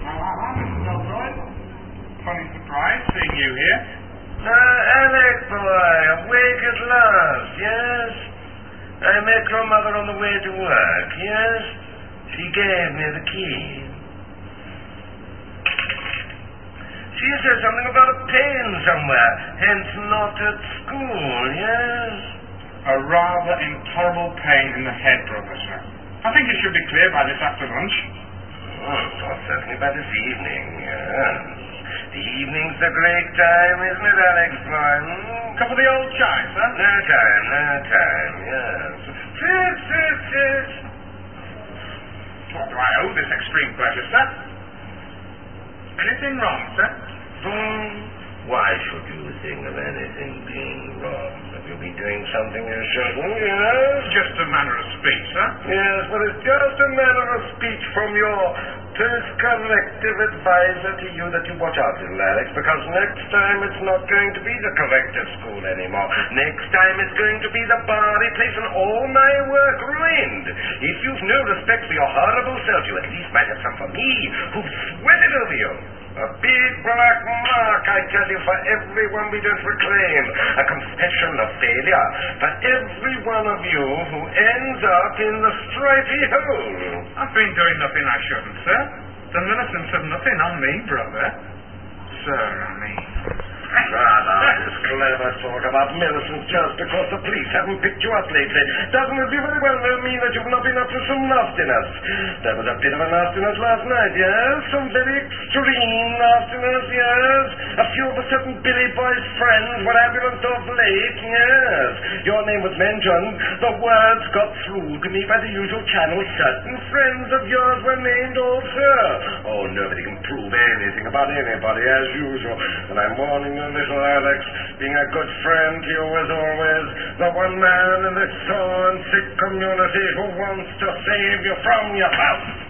Mr. Dodd. Funny surprise seeing you here. Alec, boy, awake at last, yes? I met your mother on the way to work, yes? She gave me the key. She said something about a pain somewhere, hence not at school, yes? A rather intolerable pain in the head, Professor. I think it should be clear by this after lunch. Not certainly by this evening, yes. The evening's a great time, isn't it, Alex, boy? Cup of the old chai, sir? No time, yes. Sit. What do I owe this extreme pleasure, sir? Anything wrong, sir? Why should you think of anything being wrong? Have you been doing something you shouldn't, yes? Just a manner of speech, sir. Yes, but it's just a manner of speech from your first corrective advisor to you that you watch out, little Alex, because next time it's not going to be the corrective school anymore. Next time it's going to be the body place and all my work ruined. If you've no respect for your horrible self, you at least might have some for me, who've sweated over you. A big black mark, I tell you, for everyone we don't reclaim. A confession of failure for every one of you who ends up in the stripy hole. I've been doing nothing I shouldn't, sir. The Millicents have nothing on me, brother. Sir, I mean. This clever talk about Millicent just because the police haven't picked you up lately. Doesn't, as you very well know, mean that you've not been up to some nastiness. There was a bit of a nastiness last night, yes? Some very extreme nastiness, yes? A few of a certain Billy Boy's friends were ambulance of late, yes? Your name was mentioned. The words got through to me by the usual channel. Certain friends of yours were named also. Oh, nobody can prove anything about anybody, as usual. And I'm warning you, little Alex, being a good friend to you as always, the one man in this sore and sick community who wants to save you from yourself.